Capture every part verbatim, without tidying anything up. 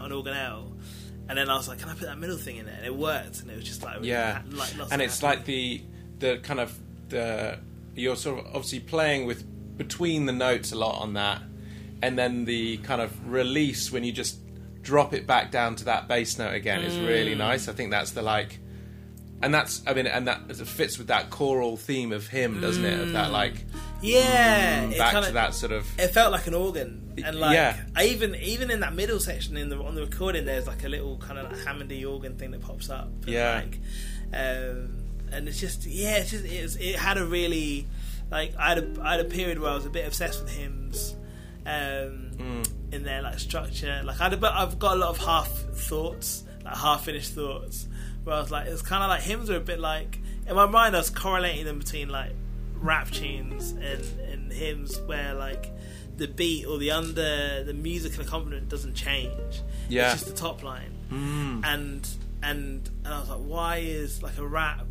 an organelle. And then I was like, can I put that middle thing in there? And it worked, and it was just like really yeah, ha- like lots and of it's happy. like the the kind of the you're sort of obviously playing with between the notes a lot on that, and then the kind of release when you just drop it back down to that bass note again mm. is really nice. I think that's the like, and that's I mean, and that it fits with that choral theme of him, doesn't mm. it? Of that like, yeah, mm, back kinda, to that sort of. It felt like an organ. And like, yeah. I even even in that middle section in the on the recording, there's like a little kind of like Hammondy organ thing that pops up. And yeah. Like, um, and it's just yeah, it's just it, was, it had a really like I had a I had a period where I was a bit obsessed with hymns, um, mm. in their like structure. Like I had a, I've got a lot of half thoughts, like half finished thoughts, where I was like, it's kind of like hymns are a bit like in my mind I was correlating them between like rap tunes and and hymns where like. The beat or the under the musical accompaniment doesn't change. Yeah. It's just the top line. Mm. And and and I was like, why is like a rap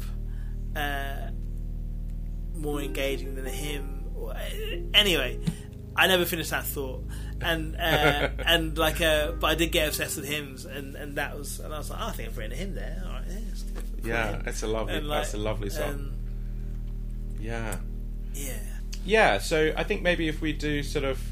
uh, more engaging than a hymn? Anyway, I never finished that thought. And uh, and like uh, but I did get obsessed with hymns, and, and that was and I was like, oh, I think I've written a hymn there. All right, yeah, it's good. Yeah, it's a lovely. Like, that's a lovely song. Um, yeah. Yeah. Yeah, so I think maybe if we do sort of,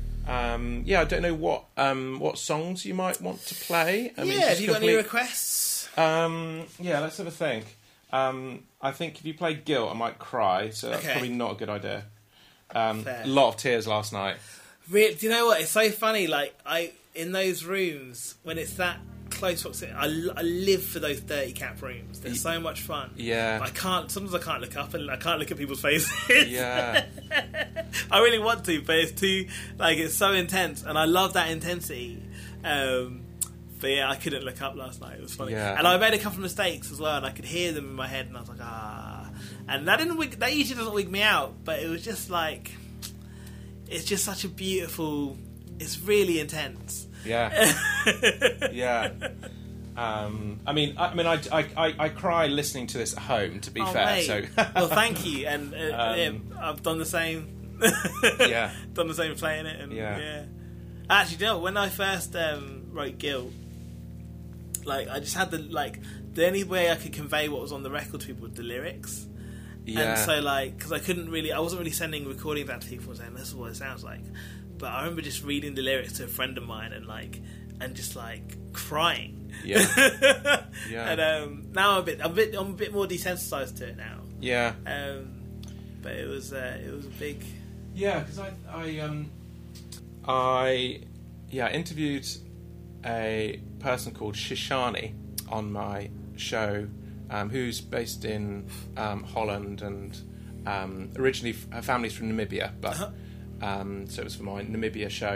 um, yeah, I don't know what um, what songs you might want to play. I yeah, mean, have you got complete, any requests? Um, yeah, let's have a think. Um, I think if you play Guilt, I might cry, so that's okay. probably not a good idea. Um, a lot of tears last night. Really, do you know what? It's so funny, like, I in those rooms, when it's that close proximity, I, I live for those dirty cap rooms. They're so much fun. Yeah. I can't, sometimes I can't look up and I can't look at people's faces. Yeah. I really want to, but it's too, like, it's so intense, and I love that intensity. Um, but yeah, I couldn't look up last night. It was funny. Yeah. And I made a couple of mistakes as well, and I could hear them in my head, and I was like, ah. And that didn't wig, that usually doesn't wig me out, but it was just like, it's just such a beautiful, it's really intense. Yeah. Yeah. Um, I mean, I, I mean, I, I, I cry listening to this at home. To be oh, fair, mate. so well, thank you, and uh, um, yeah, I've done the same. Yeah, done the same playing it, and yeah. yeah. Actually, you know, when I first um, wrote Guilt, like I just had the like the only way I could convey what was on the record to people was the lyrics. Yeah. And so, like, because I couldn't really, I wasn't really sending recordings out to people and saying this is what it sounds like. But I remember just reading the lyrics to a friend of mine and like, and just like crying. Yeah. Yeah. And um, now I'm a bit, I'm a bit, I'm a bit more desensitized to it now. Yeah. Um, but it was, uh, it was a big. Yeah, because I, I, um, I, yeah, interviewed a person called Shishani on my show. Um, who's based in um, Holland and um, originally f- her family's from Namibia, but uh-huh. um, so it was for my Namibia show.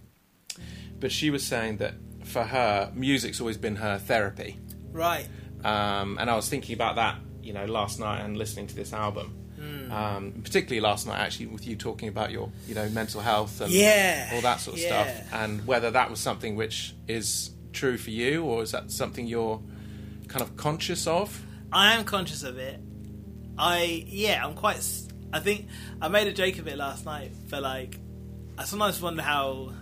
But she was saying that for her, music's always been her therapy. Right. Um, and I was thinking about that, you know, last night and listening to this album. Mm. Um, particularly last night, actually, with you talking about your, you know, mental health and yeah. all that sort of yeah. stuff, and whether that was something which is true for you, or is that something you're kind of conscious of? I am conscious of it. I yeah, I'm quite. I think I made a joke of it last night. For like, I sometimes wonder how,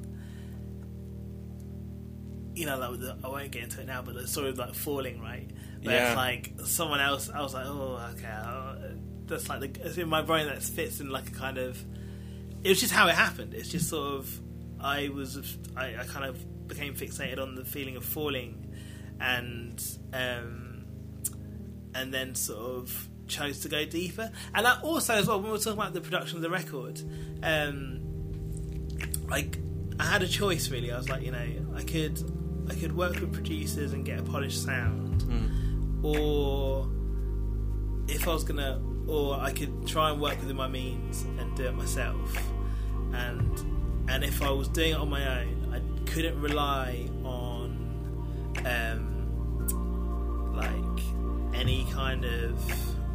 you know, like the, I won't get into it now, but it's sort of like falling, right? Where yeah. it's like someone else. I was like, oh, okay, uh, that's like the, it's in my brain that fits in like a kind of. It was just how it happened. It's just sort of. I was. I, I kind of became fixated on the feeling of falling, and. Um, and then sort of chose to go deeper. And I also, as well, when we were talking about the production of the record, um, like, I had a choice, really. I was like, you know, I could I could work with producers and get a polished sound, mm. or if I was going to, or I could try and work within my means and do it myself. And and if I was doing it on my own, I couldn't rely on, um, like, any kind of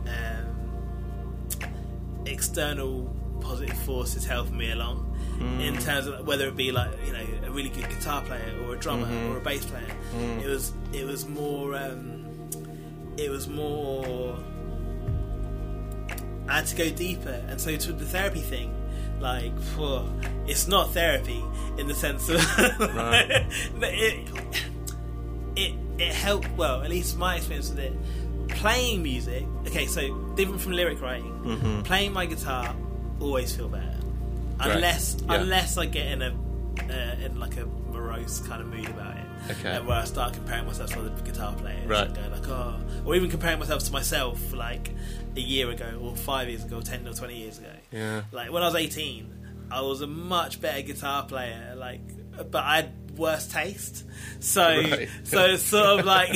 um, external positive forces helping me along mm. in terms of whether it be like, you know, a really good guitar player or a drummer mm-hmm. or a bass player. Mm. It was it was more um, it was more I had to go deeper, and so to the therapy thing, like, phew, it's not therapy in the sense of Right. it, it it helped. Well, at least my experience with it, playing music. Okay, so different from lyric writing. Mm-hmm. Playing my guitar always feel better, Right. unless Yeah. unless I get in a uh, in like a morose kind of mood about it. Okay. And where I start comparing myself to other guitar players, Right. and going like, oh, or even comparing myself to myself like a year ago, or five years ago, or ten or twenty years ago. Yeah. Like when I was eighteen, I was a much better guitar player. Like, but I had worse taste. So, Right. so it's sort of like,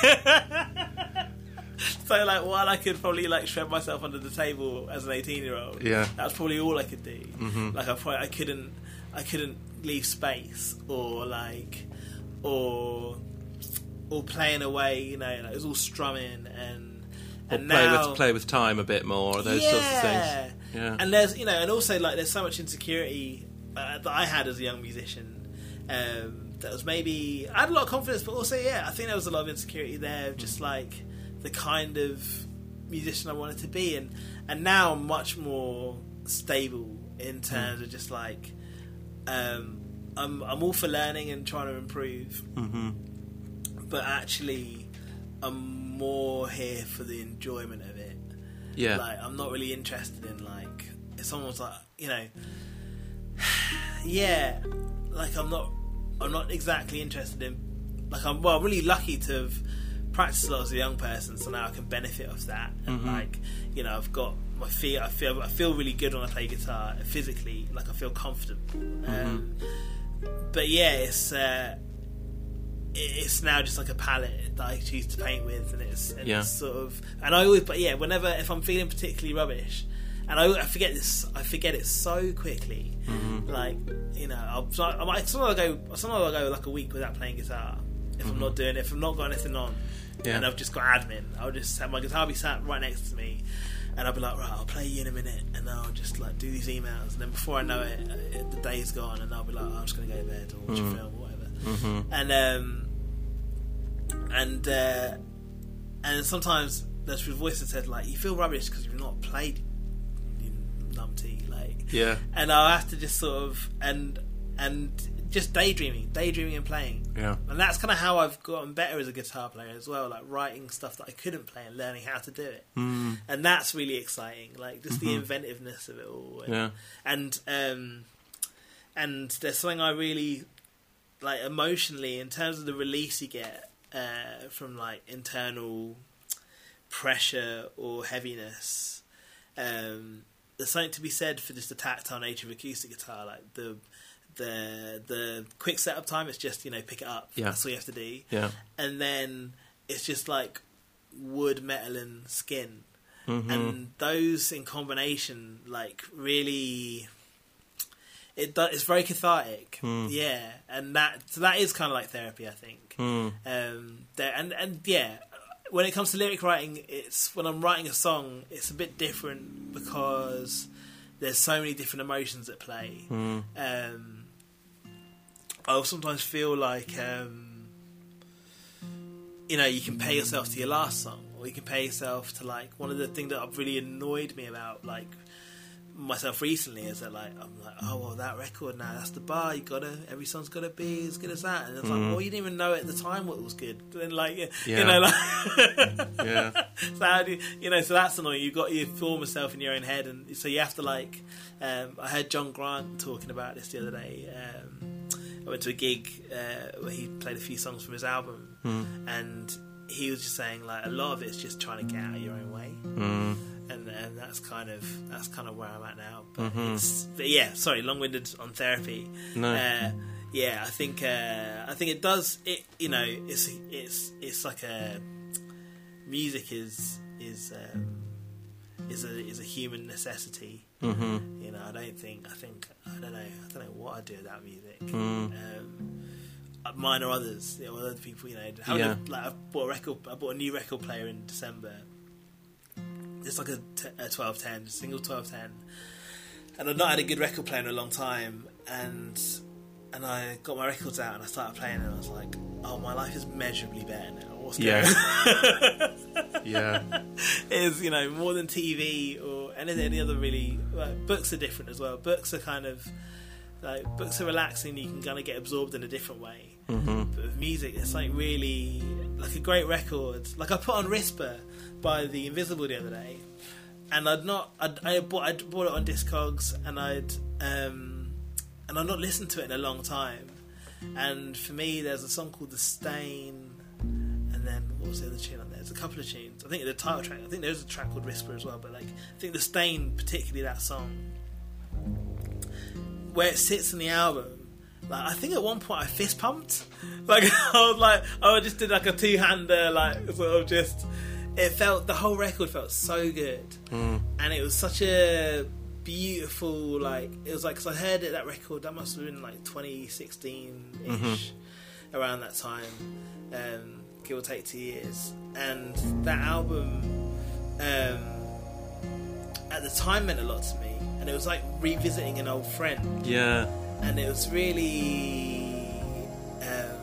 so like while I could probably like shred myself under the table as an eighteen-year-old, Yeah. that's probably all I could do. Mm-hmm. Like I probably I couldn't I couldn't leave space or like or or playing away. You know, like it was all strumming and Or and play now with play with time a bit more. Those yeah. sorts of things. Yeah. And there's you know, and also like there's so much insecurity uh, that I had as a young musician. Um, that was maybe I had a lot of confidence, but also yeah, I think there was a lot of insecurity there, just like the kind of musician I wanted to be, and and now I'm much more stable in terms of just like um, I'm I'm all for learning and trying to improve, Mm-hmm. but actually I'm more here for the enjoyment of it. Yeah. Like I'm not really interested in like if someone's like you know yeah like I'm not I'm not exactly interested in like I'm well I'm really lucky to have practiced a lot as a young person, so now I can benefit off that and Mm-hmm. like you know I've got my feet I feel I feel really good when I play guitar physically, like I feel confident. Um, but yeah it's uh, it's now just like a palette that I choose to paint with, and it's, and Yeah. it's sort of and I always but yeah whenever if I'm feeling particularly rubbish, and I, I forget this I forget it so quickly. Mm-hmm. Like you know I'll, so I might sometimes I go sometimes I'll go like a week without playing guitar if I'm not doing it, if I'm not got anything on. Yeah. And I've just got admin. I'll just have my guitar be sat right next to me, and I'll be like, right, I'll play you in a minute, and I'll just like do these emails, and then before I know it, it the day's gone, and I'll be like, oh, I'm just gonna go to bed or watch Mm. a film or whatever. Mm-hmm. And um, and uh, and sometimes there's a voice that said like, you feel rubbish because you've not played, you numpty, like. Yeah. And I'll have to just sort of and and just daydreaming, daydreaming and playing. Yeah. And that's kind of how I've gotten better as a guitar player as well, like writing stuff that I couldn't play and learning how to do it. Mm. And that's really exciting, like just the Mhm. inventiveness of it all. And, Yeah. And um, and there's something I really like emotionally in terms of the release you get uh, from like internal pressure or heaviness. Um, there's something to be said for just the tactile nature of acoustic guitar, like the the the quick setup time. It's just you know pick it up. Yeah. That's all you have to do. Yeah. And then it's just like wood, metal, and skin, Mm-hmm. and those in combination, like really, it do, it's very cathartic. Mm. Yeah, and that so that is kind of like therapy, I think. Mm. Um, there and and yeah, when it comes to lyric writing, it's when I'm writing a song, it's a bit different because there's so many different emotions at play. Mm. Um, I'll sometimes feel like, um, you know, you compare yourself to your last song, or you compare yourself to like one of the things that have really annoyed me about like myself recently is that like I'm like, oh well, that record now, that's the bar. You gotta every song's gotta be as good as that, and it's like, Mm. well, you didn't even know at the time what was good, and like you Yeah. know, like Yeah. so how do you, you know? So that's annoying. You've got you form yourself in your own head, and so you have to like. Um, I heard John Grant talking about this the other day. Um, I went to a gig uh, where he played a few songs from his album, Mm. and he was just saying like a lot of it's just trying to get out of your own way, Mm. and and that's kind of that's kind of where I'm at now. But, Mhm. it's, but yeah, sorry, long-winded on therapy. No. Uh, yeah, I think uh, I think it does. It you know, it's it's it's like a music is is um, is a is a human necessity. Mm-hmm. You know, I don't think I think I don't know I don't know what I'd do without music. Mm. Um, mine or others, you know, other people. You know, how Yeah. like I bought a record. I bought a new record player in December. It's like a, t- a twelve ten, single twelve ten, and I've not had a good record player in a long time. And and I got my records out and I started playing, and I was like, oh, my life is measurably better now. What's going Yeah. on? Yeah. Is you know more than T V or any any other really like, books are different as well. Books are kind of like books are relaxing. You can kind of get absorbed in a different way. Mm-hmm. But with music, it's like really like a great record. Like I put on Whisper by The Invisible the other day, and I'd not I'd, I bought I bought it on Discogs, and I'd um, and I'd not listened to it in a long time. And for me, there's a song called The Stain, and then what was the other tune on there? There's a couple of tunes. I think the title track. I think there's a track called Whisper as well. But like, I think The Stain, particularly that song, where it sits in the album. Like, I think at one point I fist pumped. Like I was like, I just did like a two hander, like sort of just. It felt the whole record felt so good, mm. and it was such a beautiful, like it was like because I heard it that record that must have been like twenty sixteen ish, mm-hmm. around that time, um, give or take two years, and that album um, at the time meant a lot to me, and it was like revisiting an old friend. Yeah, and it was really, um,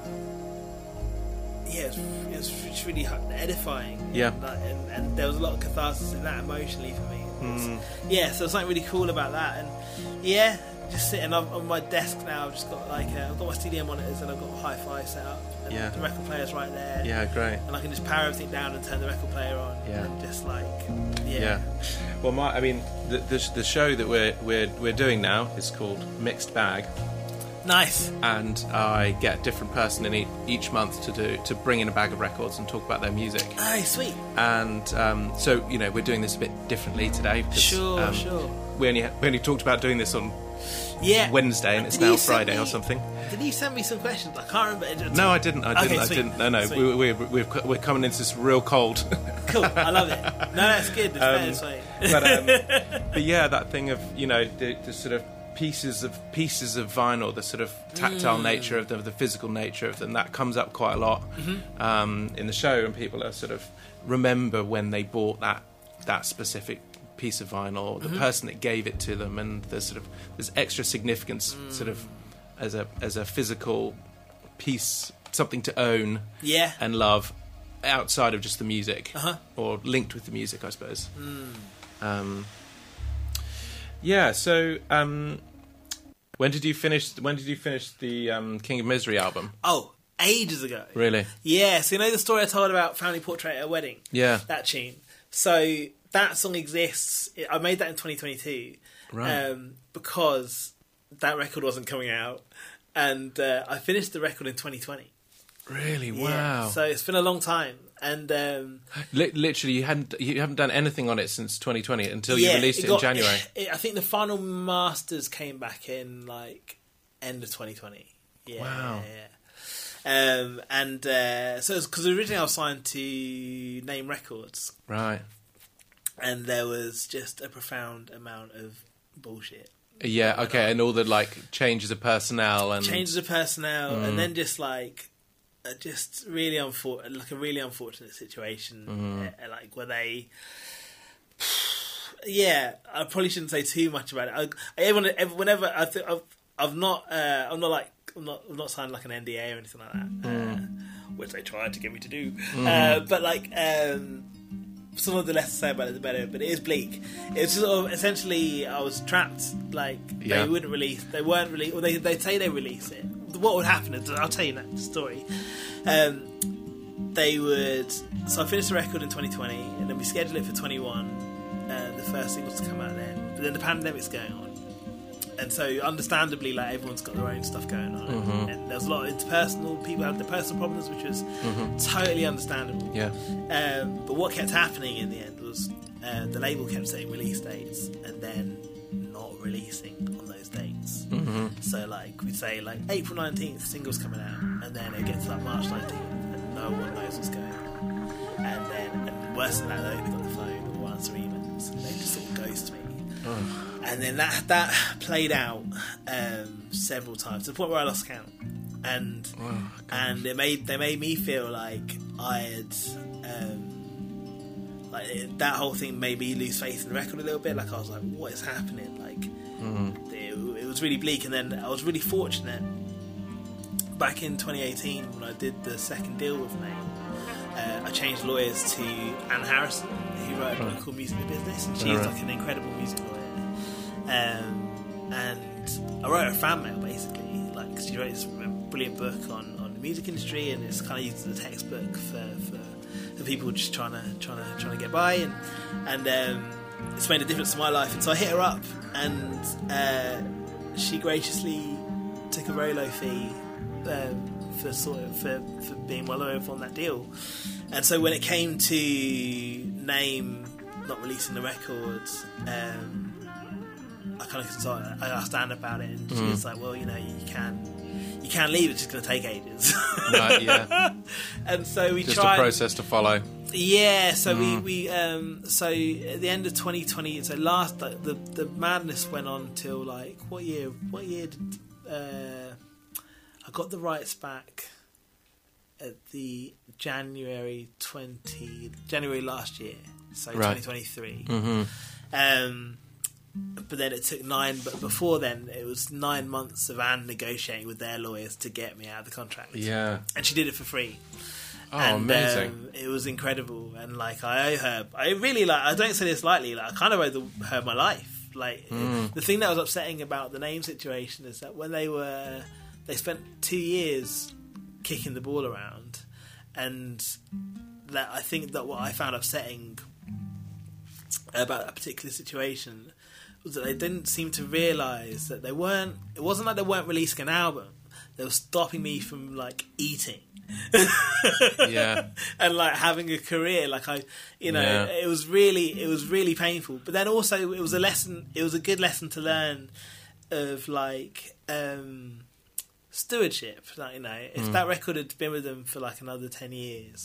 yeah, it was, it was really edifying. Yeah, and, and, and there was a lot of catharsis in that emotionally for me. Mm. Yeah, so there's something really cool about that, and yeah, just sitting on, on my desk now. I've just got like uh, I've got my studio monitors and I've got hi-fi set up, and yeah. the record player's right there. Yeah, great. And I can just power everything down and turn the record player on. Yeah, and just like yeah. yeah. Well, my, I mean, the, the the show that we're we're we're doing now is called Mixed Bag. Nice. And I get a different person in e- each month to do to bring in a bag of records and talk about their music. Oh, sweet. And um, so you know we're doing this a bit differently today. Because, sure, um, sure. We only we only talked about doing this on yeah. Wednesday, and it's Did now you send Friday me- or something. Did you send me some questions? I can't remember. No, I didn't. I didn't. Okay, I sweet. didn't. No, no. Sweet. We, we, we're we're coming into this real cold. Cool. I love it. No, that's good. It's Um, better this way. but, um, but yeah, that thing of you know the, the sort of pieces of pieces of vinyl, the sort of tactile Mm. nature of them, the physical nature of them, that comes up quite a lot Mm-hmm. um, in the show, and people are sort of remember when they bought that that specific piece of vinyl, or the Mm-hmm. person that gave it to them, and there's sort of there's extra significance, Mm. sort of as a as a physical piece, something to own Yeah. and love outside of just the music, Uh-huh. or linked with the music, I suppose. Mm. Um, yeah. So, um, when did you finish? When did you finish the um, King of Misery album? Oh, ages ago. Really? Yeah. So you know the story I told about Family Portrait at a Wedding? Yeah. That tune. So that song exists. I made that in twenty twenty-two. Right. Um, because that record wasn't coming out, and uh, I finished the record in twenty twenty. Really? Yeah. Wow. So it's been a long time, and um, Li- literally, you hadn't you haven't done anything on it since twenty twenty until yeah, you released it, got- in January. It, I think the final masters came back in like end of twenty twenty. Yeah, Wow. Yeah, yeah. Um, and uh, so because originally I was signed to Name Records, Right. and there was just a profound amount of bullshit. Yeah. Okay. And all the like changes of personnel and Changes of personnel, Mm. and then just like, uh, just really unfor- like a really unfortunate situation, Mm. uh, like where they, yeah, I probably shouldn't say too much about it. I, everyone, every- whenever I think I've, I've not, uh, I'm not like, I'm not, I'm not signed like an N D A or anything like that, Mm. uh, which they tried to get me to do, uh, but like. Um, some of the less to say about it, the better. But it is bleak. It's sort of essentially I was trapped. Like Yeah. they wouldn't release. They weren't release. Or they they say they release it. What would happen? Is, I'll tell you that story. Um, they would. So I finished the record in twenty twenty, and then we scheduled it for twenty-one. Uh, the first singles to come out then, but then the pandemic's going on, and so understandably, like everyone's got their own stuff going on, Mhm. and there's a lot of interpersonal. People had their personal problems, which was Mhm. totally understandable. Yeah. Um, but what kept happening in the end was uh, the label kept saying release dates and then not releasing on those dates. Mhm. So like we'd say like April nineteenth, singles coming out, and then it gets to like March nineteenth, and no one knows what's going on. And then, and worse than that, they pick up the phone or answer emails, and they just sort of ghost me. Oh. And then that that played out um, several times to the point where I lost count, and Oh, and it made they made me feel like I had um, like it, that whole thing made me lose faith in the record a little bit. Like I was like, what is happening? Like Mhm. it, it was really bleak. And then I was really fortunate back in twenty eighteen when I did the second deal with Name, uh, I changed lawyers to Anne Harrison, who wrote a book called Music the Business, and she's Right. like an incredible music lawyer. Um, and I wrote her a fan mail basically, like she wrote this brilliant book on, on the music industry, and it's kind of used as a textbook for, for, for people just trying to trying to trying to get by, and and um, it's made a difference to my life. And so I hit her up, and uh, she graciously took a very low fee um, for sort of for, for being my lawyer on that deal. And so when it came to Name not releasing the record, um, I kind of consulted, I asked Anne about it, and she Mm. was like, "Well, you know, you can you can leave. It's just going to take ages." Right, yeah. And so we Just tried. a process to follow. Yeah, so Mm. we, we um so at the end of twenty twenty, so last like, the the madness went on till like what year? What year did uh, I got the rights back at the January twenty January last year, so Right. twenty twenty three. Mm-hmm. Um, but then it took nine. But before then, it was nine months of Anne negotiating with their lawyers to get me out of the contract. Yeah. And she did it for free. Oh, And, amazing. um, it was incredible, and like I owe her. I really like. I don't say this lightly. Like I kind of owe the, her my life. Like Mm. the thing that was upsetting about the Name situation is that when they were, they spent two years kicking the ball around, and that I think that what I found upsetting about that particular situation was that they didn't seem to realise that they weren't. It wasn't like they weren't releasing an album. They were stopping me from like eating. Yeah. And like having a career, like I, you know, Yeah. it was really, it was really painful. But then also, it was a lesson. It was a good lesson to learn of like um, stewardship. Like, you know, if Mm. that record had been with them for like another ten years,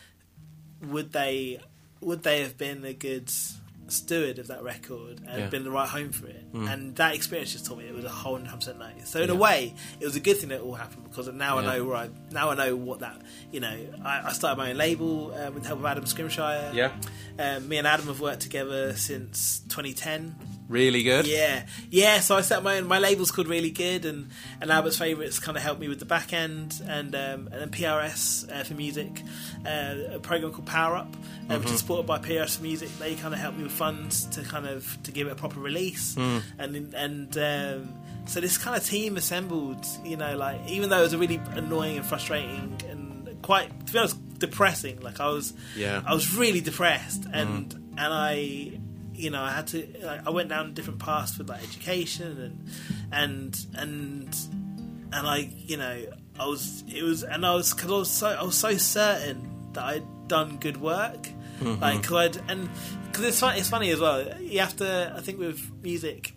would they, would they have been a good steward of that record and Yeah. been the right home for it? Mm. And that experience just taught me it was a whole one hundred percent no. So in a Yeah. way, it was a good thing that it all happened, because now Yeah. I know where I now I know what that, you know, I, I started my own label uh, with the help of Adam Scrimshire. Yeah. Um, me and Adam have worked together since twenty ten. Really good. Yeah, yeah. So I set up my own. My label's called Really Good, and, and Albert's Favourites kind of helped me with the back end, and um, and then P R S uh, for music, uh, a program called Power Up, uh, which is supported by P R S for music. They kind of helped me with funds to kind of to give it a proper release, Mm. and and um, so this kind of team assembled. You know, like even though it was a really annoying and frustrating and quite, to be honest, depressing. Like I was, Yeah. I was really depressed, and and I. You know, I had to. Like, I went down different paths with like education and and and and I, you know, I was. It was, and I was because I was so I was so certain that I'd done good work. Mhm. Like, cause I'd, and because it's funny. It's funny as well. You have to. I think with music,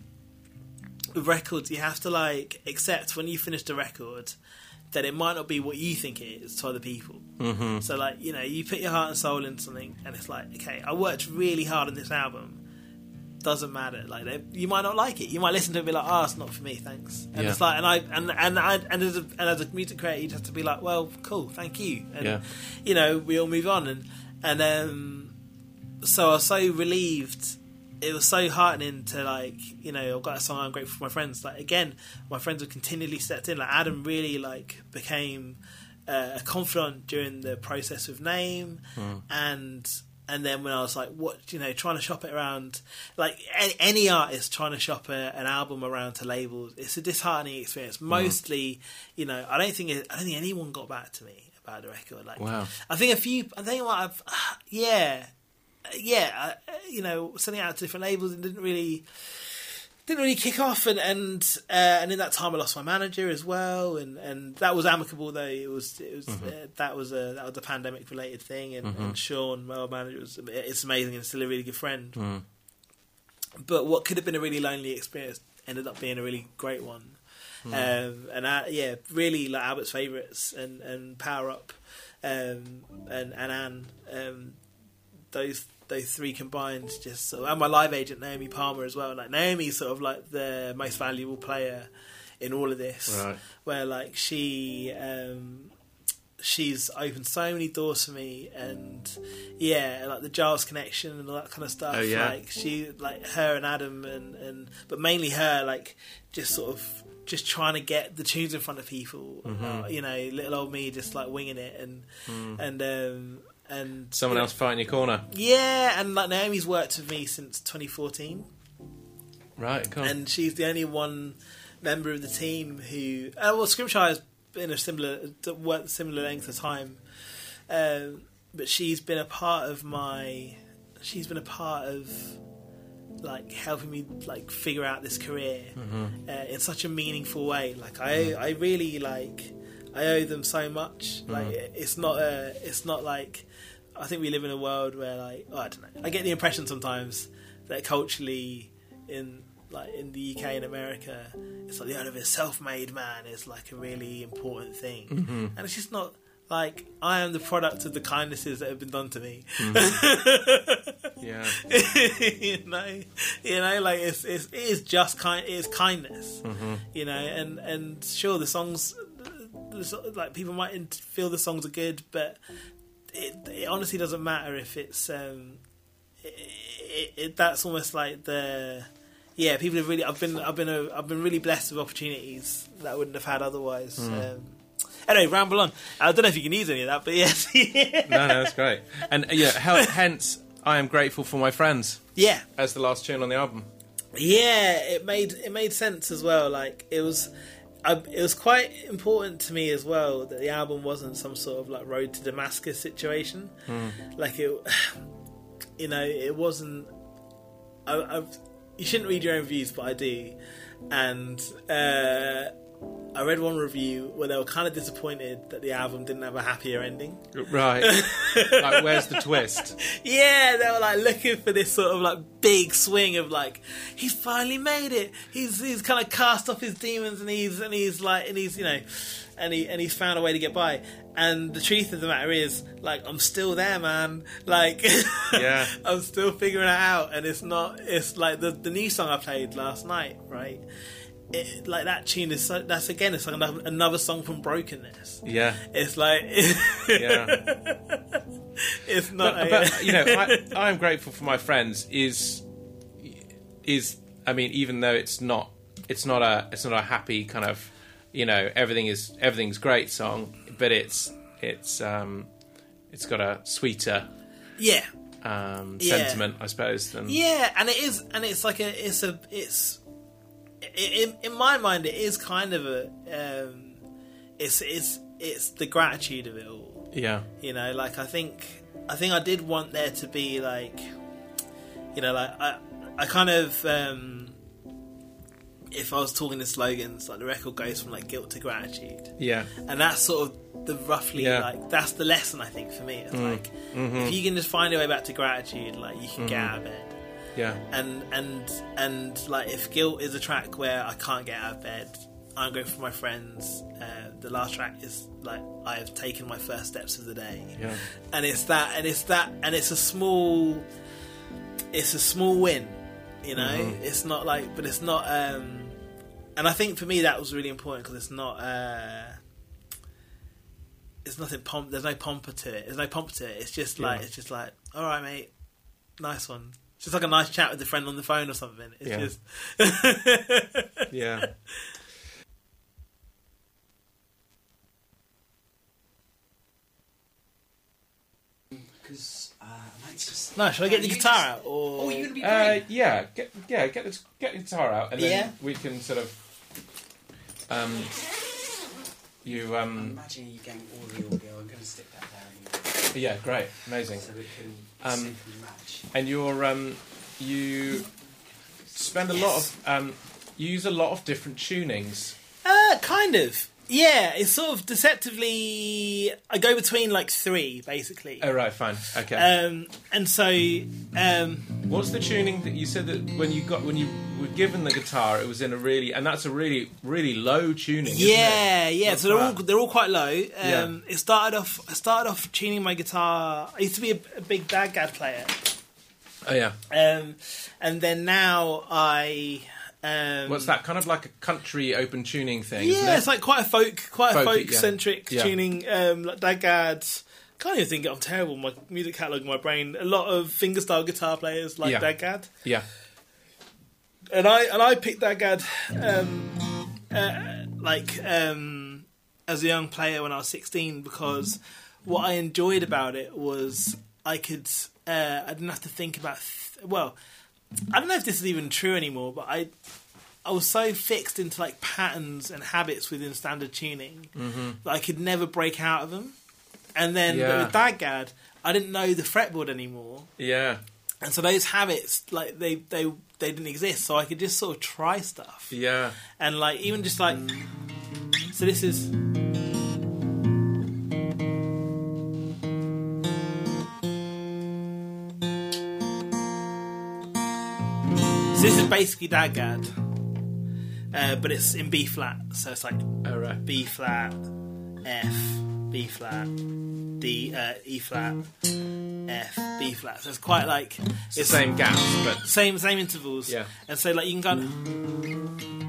with records, you have to like accept when you finish the record that it might not be what you think it is to other people. Mm-hmm. So, like, you know, you put your heart and soul into something, and it's like, okay, I worked really hard on this album. Doesn't matter. Like, they, you might not like it. You might listen to it and be like, "Oh, it's not for me, thanks." And Yeah. it's like, and I and and I and as a, and as a music creator, you just have to be like, "Well, cool, thank you." And Yeah. you know, we all move on, and and um, so I was so relieved. It was so heartening to, like, you know, I've got a song I'm grateful for my friends. Like, again, my friends have continually stepped in. Like, Adam really, like, became uh, a confidant during the process of Name. Mm. And and then when I was, like, what, you know, trying to shop it around, like, any, any artist trying to shop a, an album around to labels, it's a disheartening experience. Mostly, you know, I don't think it, I don't think anyone got back to me about the record. Like, Wow. I think a few, I think what I've, yeah, yeah, uh, you know, sending out to different labels, and didn't really, didn't really kick off, and and uh, and in that time I lost my manager as well, and, and that was amicable though. It was it was Mm-hmm. uh, that was a that was a pandemic related thing, and, Mhm. and Sean, my old manager, was it's amazing and still a really good friend. Mm. But what could have been a really lonely experience ended up being a really great one. Mm. Um, and I, yeah, really like Albert's Favourites and, and Power Up, um, and and Anne, um, those those three combined, just sort of, and my live agent Naomi Palmer as well. Like Naomi's sort of like the most valuable player in all of this, Right. where like she um, she's opened so many doors for me, and yeah, like the Giles connection and all that kind of stuff. Oh, yeah. Like she, like her and Adam, and, and but mainly her, like just sort of just trying to get the tunes in front of people. Mm-hmm. Uh, you know, little old me just like winging it, and mm. and um, and someone you know, else fighting your corner. Yeah, and like Naomi's worked with me since twenty fourteen. Right, cool. And she's the only one member of the team who, uh, well, Scrimshire has been a similar, worked similar length of time, um, but she's been a part of my, she's been a part of, like, helping me, like, figure out this career mm-hmm. uh, in such a meaningful way. Like, I, mm. I really, like, I owe them so much. Mm. Like, it's not a, it's not like, I think we live in a world where, like, oh, I don't know, I get the impression sometimes that culturally, in like in the U K and America, it's like the idea of a self-made man is like a really important thing, mm-hmm. and it's just not. Like, I am the product of the kindnesses that have been done to me. Mm-hmm. Yeah, you know, you know, like it's, it's it is just kind, it is kindness, mm-hmm. you know, and and sure the songs, like people might feel the songs are good, but it, it honestly doesn't matter if it's. Um, It, it, that's almost like the yeah people have really I've been I've been a, I've been really blessed with opportunities that I wouldn't have had otherwise. Mm. Um, anyway, ramble on. I don't know if you can use any of that, but yes. no, no, that's great. And yeah, hence I am grateful for my friends. Yeah, as the last tune on the album. Yeah, it made it made sense as well. Like it was. I, it was quite important to me as well that the album wasn't some sort of like Road to Damascus situation. Mm. Like it. You know, it wasn't. I, I've, you shouldn't read your own reviews, but I do. And uh, I read one review where they were kind of disappointed that the album didn't have a happier ending. Right. Like, where's the twist? Yeah, they were like looking for this sort of like big swing of like, he's finally made it. He's he's kind of cast off his demons, and he's and he's like and he's you know, and he and he's found a way to get by. And the truth of the matter is, like, I'm still there, man. Like, yeah. I'm still figuring it out. And it's not, it's like the, the new song I played last night, right? It, like, that tune is, so, that's again, it's like another, another song from Brokenness. Yeah. It's like, yeah. It's not, but, a, but you know, I, I'm grateful for my friends is, is, I mean, even though it's not, it's not a, it's not a happy kind of, you know, everything is, everything's great song. But it's it's um, it's got a sweeter yeah um, yeah. sentiment, I suppose. Than... Yeah, and it is, and it's like a it's a it's in, in my mind it is kind of a um, it's it's it's the gratitude of it all. Yeah, you know, like I think I think I did want there to be like, you know, like I I kind of. Um, If I was talking in slogans, like the record goes from like guilt to gratitude, yeah, and that's sort of the roughly yeah. like that's the lesson I think for me. It's mm. like mm-hmm. if you can just find a way back to gratitude, like you can mm-hmm. get out of bed. Yeah, and and and like if guilt is a track where I can't get out of bed, I'm going for my friends. Uh, the last track is like I have taken my first steps of the day, yeah, and it's that, and it's that, and it's a small, it's a small win. You know, mm-hmm. it's not like, but it's not, um, and I think for me that was really important because it's not, uh, it's nothing pomp. There's no pomp to it. There's no pomp to it. It's just like, yeah. it's just like, all right, mate, nice one. It's just like a nice chat with a friend on the phone or something. It's yeah. just, yeah. Because uh, I might just. No, should I get the guitar just... out? Or... Oh, you're gonna be uh, playing? yeah, get yeah, get the get the guitar out, and then yeah. we can sort of. Um, you um. I'm imagining you getting all the audio. I'm going to stick that there. Anyway. Yeah, great, amazing. So it can um, simply match. And you're um, you spend a yes. lot of um, you use a lot of different tunings. Uh, kind of. Yeah, it's sort of deceptively. I go between like three, basically. Oh right, fine, okay. Um, and so, um, what's the tuning that you said that when you got when you were given the guitar, it was in a really, and that's a really really low tuning. Isn't yeah, it? yeah. What's so they're that? all they're all quite low. Um, yeah. It started off. I started off tuning my guitar. I used to be a, a big Baghdad player. Oh yeah. Um, and then now I. Um, What's that? Kind of like a country open tuning thing, Yeah, isn't it? it's like quite a folk, quite a Folky, folk yeah. centric Yeah. tuning. Um, like Dagad. Can't even think I'm terrible. My music catalogue in my brain. A lot of fingerstyle guitar players like Yeah. Dagad. Yeah. And I and I picked Dagad um, uh, like um, as a young player when I was sixteen because what I enjoyed about it was I could uh, I didn't have to think about th- well I don't know if this is even true anymore, but I I was so fixed into like patterns and habits within standard tuning Mm-hmm. that I could never break out of them. And then Yeah. with Dagad, I didn't know the fretboard anymore. Yeah. And so those habits, like they, they, they didn't exist. So I could just sort of try stuff, Yeah. and like even just like, so this is. So this is basically Dagad, uh, but it's in B flat. So it's like All right. B flat, F, B flat, D, uh, E flat, F, B flat. So it's quite like It's the same gaps, but same same intervals. Yeah. And so like you can kind of.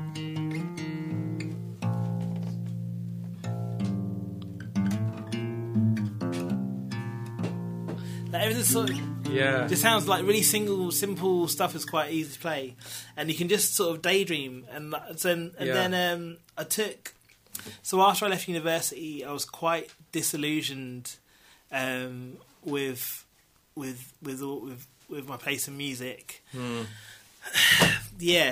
Like everything's sort of yeah. just sounds like really single, simple stuff is quite easy to play, and you can just sort of daydream. And then, and Yeah. then um, I took. So after I left university, I was quite disillusioned um, with with with all, with with my place in music. Hmm. Yeah.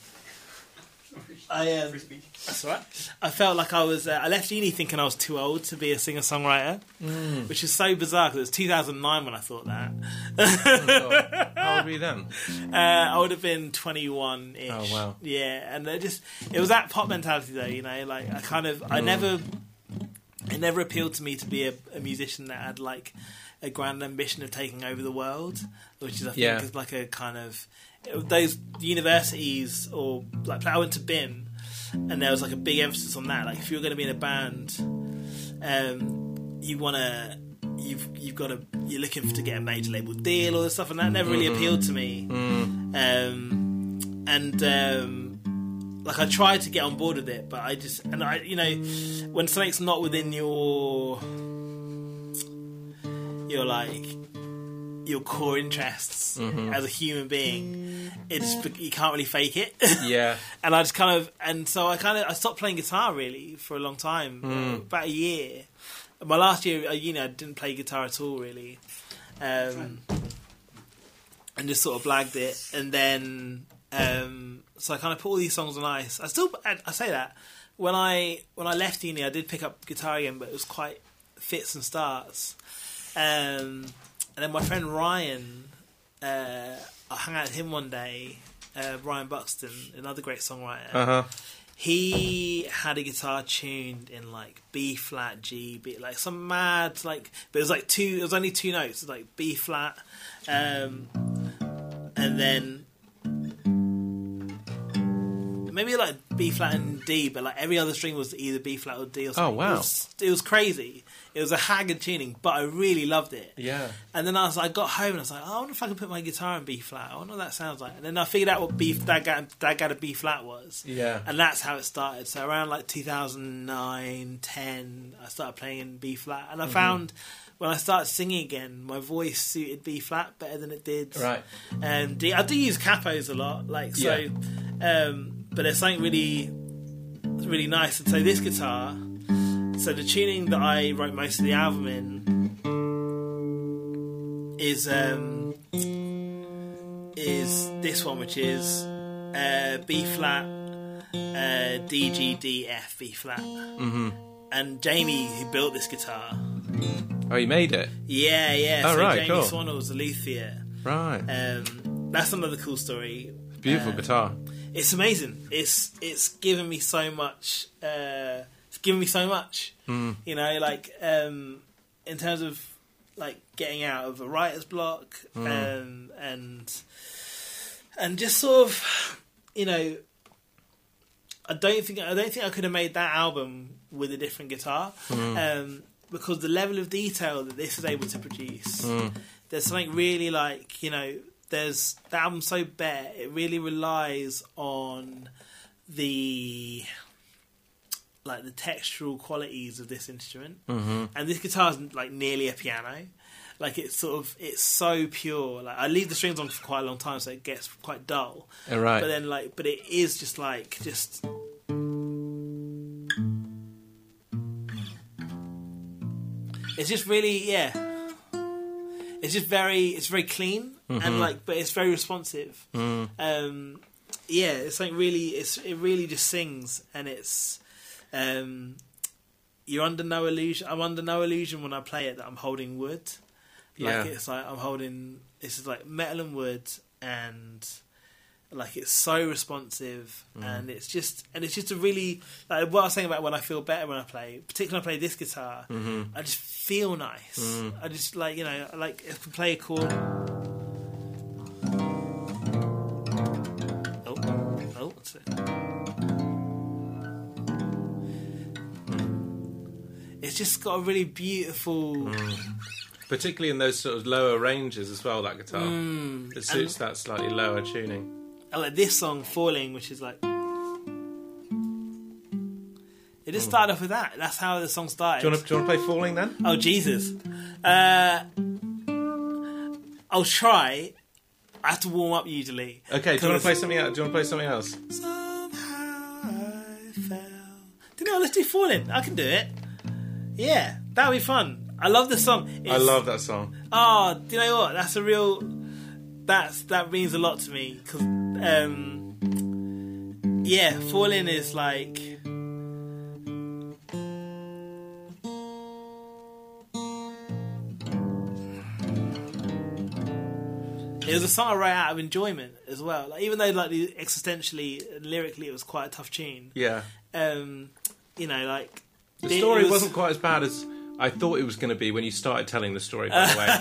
I um, that's all right. I felt like I was. Uh, I left uni thinking I was too old to be a singer songwriter, Mm. which is so bizarre because it was two thousand nine when I thought that. Oh, how old were you then? Uh, I would have been twenty-one ish. Oh, wow. Yeah, and it just it was that pop mentality though. You know, like I kind of I Mm. never it never appealed to me to be a, a musician that had like a grand ambition of taking over the world, which is I think Yeah. is like a kind of those universities or like I went to B I M and there was like a big emphasis on that. Like if you're going to be in a band, um, you want to. You've you've got to you're looking for to get a major label deal or this stuff, and that never really appealed to me. Mm. Um, and um, like I tried to get on board with it, but I just and I you know when something's not within your your like your core interests Mhm. as a human being, it's you can't really fake it. Yeah. And I just kind of and so I kind of I stopped playing guitar really for a long time, Mm. about a year. My last year at uni, I didn't play guitar at all, really, um, and just sort of blagged it. And then, um, so I kind of put all these songs on ice. I still, I, I say that when I when I left uni, I did pick up guitar again, but it was quite fits and starts. Um, and then my friend Ryan, uh, I hung out with him one day. Uh, Ryan Buxton, another great songwriter. Uh huh. He had a guitar tuned in like B flat, G, B, like some mad like, but it was like two. It was only two notes, like B flat, um, and then maybe like B flat and D, but like every other string was either B flat or D or something. Oh, wow. It was, it was crazy. It was a haggard tuning, but I really loved it. Yeah. And then I was, I got home and I was like, oh, I wonder if I can put my guitar in B flat. I wonder what that sounds like. And then I figured out what B Dagad a B flat was. Yeah. And that's how it started. So around like two thousand nine, ten, I started playing in B flat, and I found when I started singing again, my voice suited B flat better than it did. Right. Um, D, I do use capos a lot, like so. Um, but there's something really, really nice. And so this guitar. So the tuning that I wrote most of the album in is um, is this one, which is uh, B flat, uh, D G D F B flat. Mm-hmm. And Jamie, who built this guitar, Oh, you made it. yeah, yeah. Oh, so right, Jamie cool. Swanner was a luthier. Right. Um, that's another cool story. Beautiful uh, guitar. It's amazing. It's it's given me so much. Uh, it's given me so much. Mm. You know, like um, in terms of like getting out of a writer's block, Mm. um, and and just sort of, you know, I don't think I don't think I could have made that album with a different guitar, Mm. um, because the level of detail that this is able to produce. Mm. There's something really like, you know, there's the album's so bare. It really relies on the like the textural qualities of this instrument, Mm-hmm. and this guitar is like nearly a piano. Like it's sort of it's so pure. Like I leave the strings on for quite a long time, so it gets quite dull. All right. But then like, but it is just like just. It's just really, yeah. It's just very, it's very clean Mm-hmm. and like, but it's very responsive. Mm. Um, yeah, it's like really, it's it really just sings, and it's, um, you're under no illusion. I'm under no illusion when I play it that I'm holding wood. Like Yeah. it's like I'm holding, it's just like metal and wood, and like it's so responsive, Mm. and it's just and it's just a really like what I was saying about when I feel better when I play, particularly when I play this guitar, Mm-hmm. I just feel nice. Mm. I just like you know like if I play a chord. Oh, oh, what's it? It's just got a really beautiful. Mm. Particularly in those sort of lower ranges as well, that guitar. Mm, It suits that slightly lower tuning. I like this song, Falling, which is like. It just started off with that. That's how the song started. Do you want to, do you want to play Falling then? Oh, Jesus. Uh, I'll try. I have to warm up usually. Okay, do you want to play 'Cause something else? Do you want to play something else? Somehow I fell. Do you know, let's do Falling. I can do it. Yeah, that'll be fun. I love the song. It's, I love that song. Oh, do you know what? That's a real. That's that means a lot to me because, um, yeah, Falling is like. It was a song I wrote out of enjoyment as well. Like even though like the existentially and lyrically it was quite a tough tune. Yeah. Um, you know, like The it story was- wasn't quite as bad as I thought it was going to be when you started telling the story, by the way.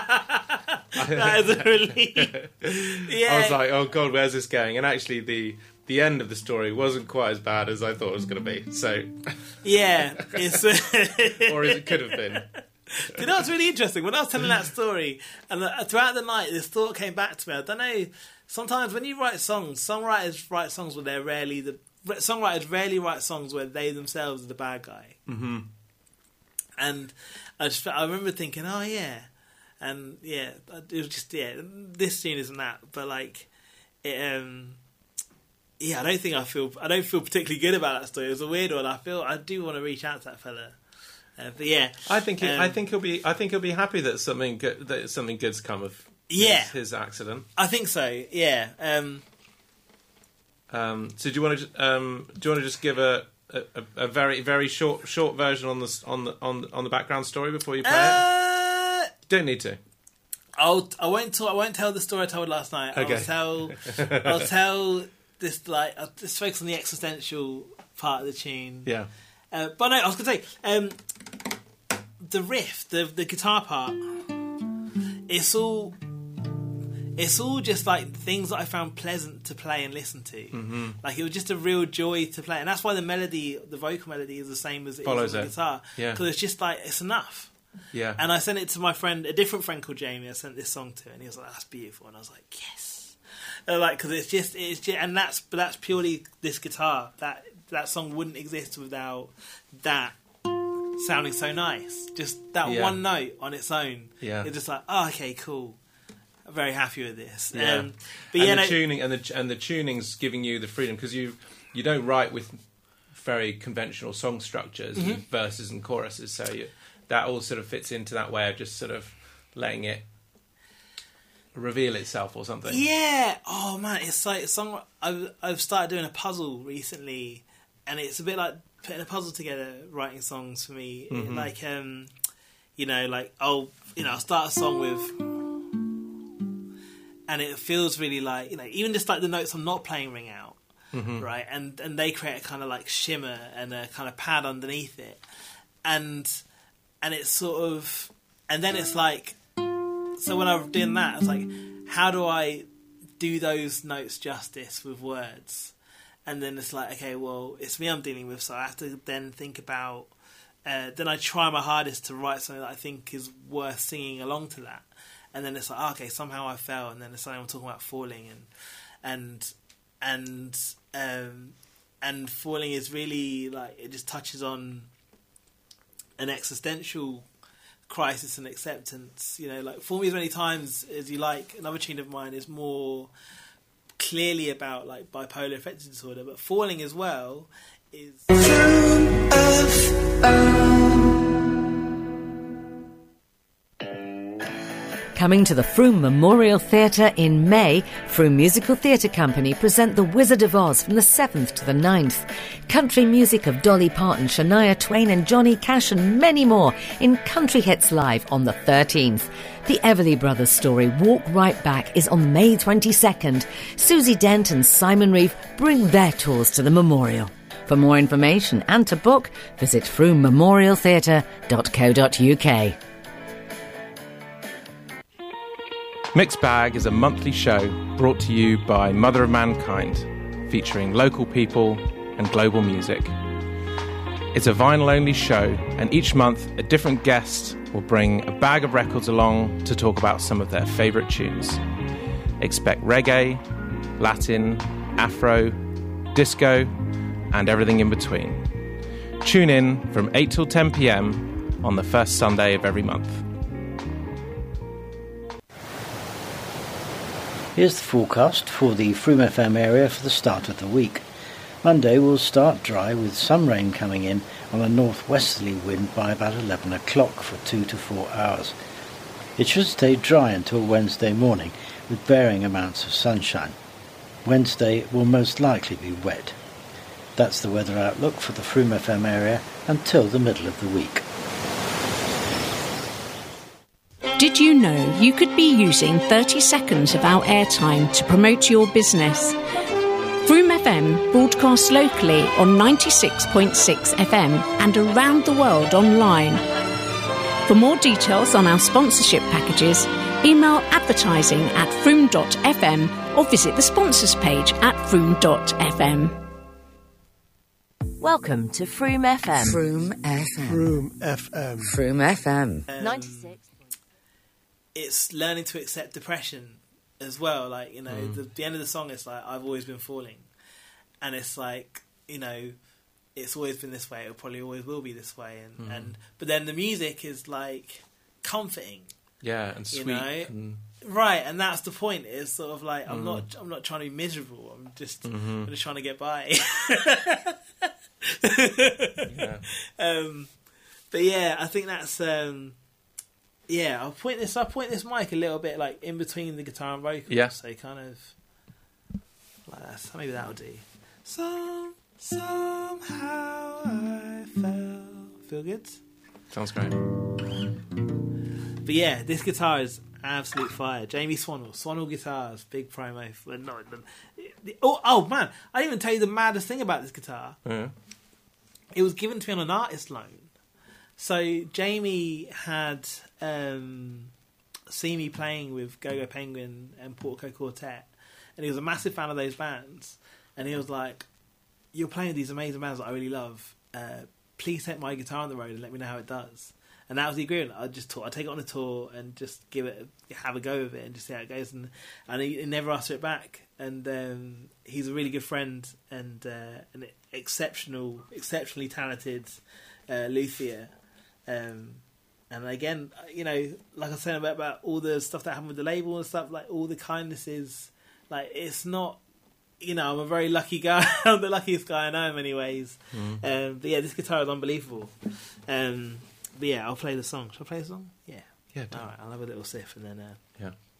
That is a relief. Yeah. I was like, oh God, where's this going? And actually, the the end of the story wasn't quite as bad as I thought it was going to be. So, yeah, it's. or as it could have been. Do you know what's really interesting? When I was telling that story, and uh, throughout the night, this thought came back to me. I don't know. Sometimes when you write songs, songwriters write songs where they're rarely the songwriters rarely write songs where they themselves are the bad guy. Mm-hmm. And I just I remember thinking, oh yeah, and yeah, it was just yeah. This tune isn't that, but like, it, um, yeah, I don't think I feel I don't feel particularly good about that story. It was a weird one. I feel I do want to reach out to that fella. Uh, but yeah, I think he, um, I think he'll be I think he'll be happy that something good, that something good's come of Yeah. his, his accident. I think so. Yeah. Um, Um, so do you want to um, do you want to just give a, a, a very very short short version on the on the on the, on the background story before you play it? uh, Don't need to. I'll I won't talk, I won't tell the story I told last night. Okay. I'll tell I'll tell this like I'll just focus on the existential part of the tune. Yeah. Uh, but no, I was going to say, um, the riff, the the guitar part, it's all, it's all just like things that I found pleasant to play and listen to. Mm-hmm. Like it was just a real joy to play, and that's why the melody, the vocal melody, is the same as it Follows is on the it. guitar. Yeah. Because it's just like it's enough. Yeah. And I sent it to my friend, a different friend called Jamie. I sent this song to, and he was like, "That's beautiful," and I was like, "Yes." And like because it's just it's just, and that's but that's purely this guitar. That that song wouldn't exist without that sounding so nice. Just that Yeah. one note on its own. Yeah. It's just like, oh, okay, cool. I'm very happy with this. Yeah. Um, but and yeah, the no, tuning and the and the tuning's giving you the freedom because you you don't write with very conventional song structures, Mm-hmm. with verses and choruses, so you, that all sort of fits into that way of just sort of letting it reveal itself or something. yeah. Oh man, it's like a song. I've I've started doing a puzzle recently, and it's a bit like putting a puzzle together, writing songs for me. Mhm. Like um, you know, like I'll you know I'll start a song with, and it feels really like you know even just like the notes I'm not playing ring out, Mhm. right, and and they create a kind of like shimmer and a kind of pad underneath it, and and it's sort of and then it's like. So when I'm doing that, it's like, how do I do those notes justice with words? And then it's like, okay, well, it's me I'm dealing with, so I have to then think about. Uh, then I try my hardest to write something that I think is worth singing along to that. and then it's like, oh, okay, somehow I fell, and then it's like I'm talking about falling, and and and um, and falling is really like it just touches on an existential crisis and acceptance. You know, like Fall Me As Many Times As You Like, another tune of mine, is more clearly about like bipolar affective disorder, but falling as well is Coming to the Frome Memorial Theatre in May, Frome Musical Theatre Company present The Wizard of Oz from the seventh to the ninth. Country music of Dolly Parton, Shania Twain and Johnny Cash and many more in Country Hits Live on the thirteenth. The Everly Brothers story, Walk Right Back, is on May twenty-second. Susie Dent and Simon Reeve bring their tours to the memorial. For more information and to book, visit frome memorial theatre dot co dot uk. Mixed Bag is a monthly show brought to you by Mother of Mankind, featuring local people and global music. It's a vinyl-only show, and each month a different guest will bring a bag of records along to talk about some of their favourite tunes. Expect reggae, Latin, Afro, disco, and everything in between. Tune in from eight till ten p.m. on the first Sunday of every month. Here's the forecast for the Frome F M area for the start of the week. Monday will start dry with some rain coming in on a northwesterly wind by about eleven o'clock for two to four hours. It should stay dry until Wednesday morning with varying amounts of sunshine. Wednesday will most likely be wet. That's the weather outlook for the Frome F M area until the middle of the week. Did you know you could be using thirty seconds of our airtime to promote your business? Frome F M broadcasts locally on ninety-six point six F M and around the world online. For more details on our sponsorship packages, email advertising at frome dot f m or visit the sponsors page at frome dot f m. Welcome to Frome F M. Frome F M. Frome F M. Frome F M. um, ninety-six. It's learning to accept depression as well. Like, you know, Mm. the, the end of the song is like, I've always been falling. And it's like, you know, it's always been this way. It probably always will be this way. And, Mm. and but then the music is like comforting. Yeah, and You sweet. know? And, Right, and that's the point. It's sort of like I'm Mm. not I'm not trying to be miserable. I'm just Mhm. I'm just trying to get by. yeah. um, but yeah, I think that's um, yeah. I'll point this. I'll point this mic a little bit like in between the guitar and vocals. Yeah. So kind of like that. So maybe that'll do. Some somehow I fell. Feel good. Sounds great. But yeah, this guitar is absolute fire. Jamie Swannell, Swannell Guitars, big promo. For, no, the, the, oh, oh man, I didn't even tell you the maddest thing about this guitar. Yeah. It was given to me on an artist loan. So Jamie had um, seen me playing with Go-Go Penguin and Portico Quartet, and he was a massive fan of those bands. And he was like, "You're playing these amazing bands that I really love. Uh, please take my guitar on the road and let me know how it does." And that was the agreement. I just thought I'd take it on a tour and just give it, have a go with it, and just see how it goes. And and he, he never asked for it back. And um, he's a really good friend and uh, an exceptional, exceptionally talented uh, luthier. Um, and again, you know, like I was saying about, about all the stuff that happened with the label and stuff, like all the kindnesses, like it's not, you know, I'm a very lucky guy. I'm the luckiest guy I know in many ways. Mm. Um, but yeah, this guitar is unbelievable. Um, but yeah, I'll play the song. Shall I play the song? Yeah. Yeah, All right, I'll have a little sip and then. Uh, yeah.